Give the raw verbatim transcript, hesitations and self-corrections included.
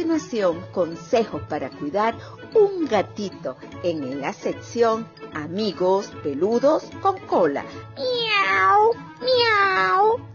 continuación consejos para cuidar un gatito en la sección Amigos peludos con cola. ¡Miau! ¡Miau!